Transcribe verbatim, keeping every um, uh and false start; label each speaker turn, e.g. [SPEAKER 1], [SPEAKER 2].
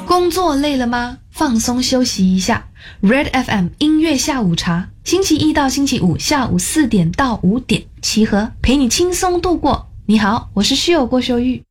[SPEAKER 1] 工作累了吗？放松休息一下。Red F M 音乐下午茶，星期一到星期五下午四点到五点，齐和陪你轻松度过。你好，我是室友郭秀玉。